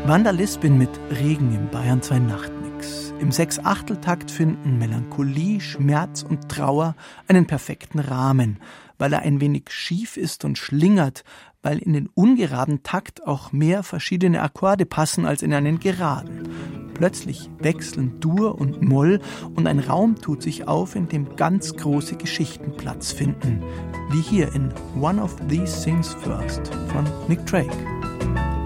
Wanda Lispin mit Regen im Bayern 2 Nachtmix. Im 6/8-Takt finden Melancholie, Schmerz und Trauer einen perfekten Rahmen, weil er ein wenig schief ist und schlingert, weil in den ungeraden Takt auch mehr verschiedene Akkorde passen als in einen geraden. Plötzlich wechseln Dur und Moll und ein Raum tut sich auf, in dem ganz große Geschichten Platz finden. Wie hier in One of These Things First von Nick Drake.